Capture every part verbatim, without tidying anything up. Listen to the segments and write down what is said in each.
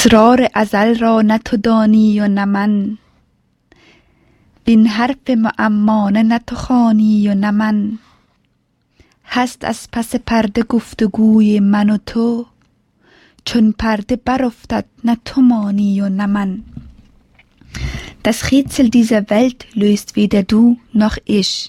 اسرار ازل را نه تو دانی و نه من، وین حرف معمانه نه تو خوانی و نه من. هست از پس پرده گفتگوی من و تو، چون پرده برافتد نه تو مانی و نه man. Das Rätsel dieser Welt löst weder du noch ich.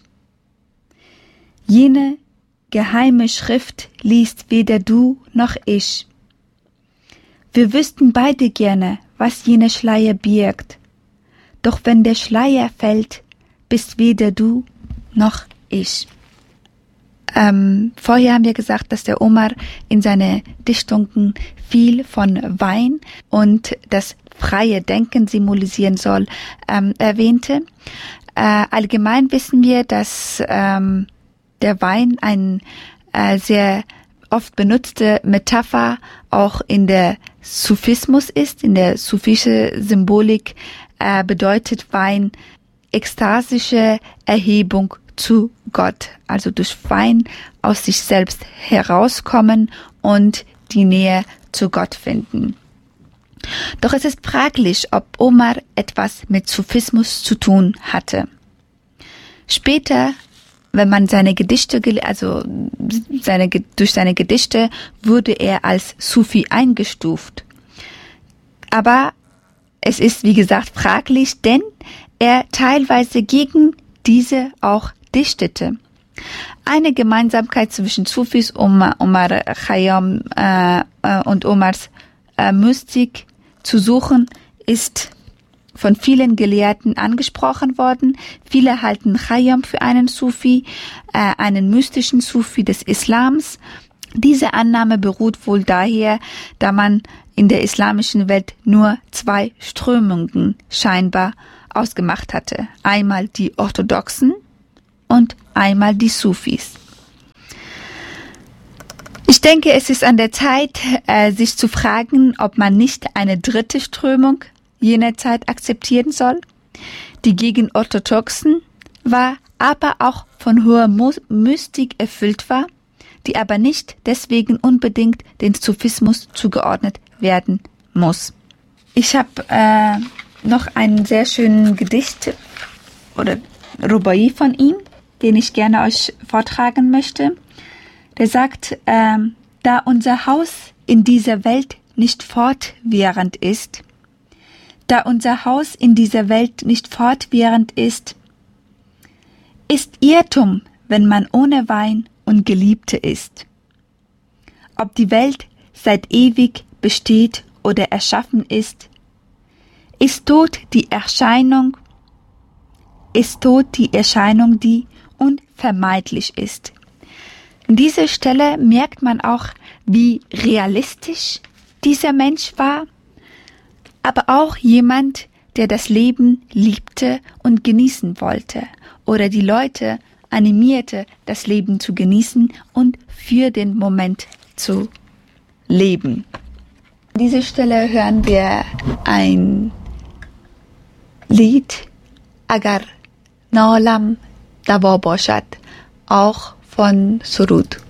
Jene geheime Schrift liest weder du noch ich. Wir wüssten beide gerne, was jene Schleier birgt. Doch wenn der Schleier fällt, bist weder du noch ich. Ähm, vorher haben wir gesagt, dass der Omar in seine Dichtungen viel von Wein und das freie Denken symbolisieren soll, ähm, erwähnte. Äh, allgemein wissen wir, dass ähm, der Wein ein äh, sehr oft benutzte Metapher auch in der Sufismus ist. In der sufische Symbolik äh, bedeutet Wein ekstasische Erhebung zu Gott, also durch Wein aus sich selbst herauskommen und die Nähe zu Gott finden. Doch es ist fraglich, ob Omar etwas mit Sufismus zu tun hatte. Später, wenn man seine Gedichte, also seine, durch seine Gedichte wurde er als Sufi eingestuft. Aber es ist, wie gesagt, fraglich, denn er teilweise gegen diese auch dichtete. Eine Gemeinsamkeit zwischen Sufis Omar, Omar Khayyam äh, und Omars äh, Mystik zu suchen, ist von vielen Gelehrten angesprochen worden. Viele halten Khayyam für einen Sufi, äh, einen mystischen Sufi des Islams. Diese Annahme beruht wohl daher, da man in der islamischen Welt nur zwei Strömungen scheinbar ausgemacht hatte. Einmal die Orthodoxen und einmal die Sufis. Ich denke, es ist an der Zeit, äh, sich zu fragen, ob man nicht eine dritte Strömung jener Zeit akzeptieren soll, die gegen Orthodoxen war, aber auch von hoher Mystik erfüllt war, die aber nicht deswegen unbedingt den Sufismus zugeordnet werden muss. Ich habe äh, noch einen sehr schönen Gedicht oder Rubai von ihm, den ich gerne euch vortragen möchte. Der sagt, äh, da unser Haus in dieser Welt nicht fortwährend ist, da unser Haus in dieser Welt nicht fortwährend ist, ist Irrtum, wenn man ohne Wein und Geliebte ist. Ob die Welt seit ewig besteht oder erschaffen ist, ist tot die Erscheinung, ist tot die Erscheinung, die unvermeidlich ist. An dieser Stelle merkt man auch, wie realistisch dieser Mensch war, aber auch jemand, der das Leben liebte und genießen wollte oder die Leute animierte, das Leben zu genießen und für den Moment zu leben. An dieser Stelle hören wir ein Lied, Agar Nalam Dawa Bashad, auch von Surud.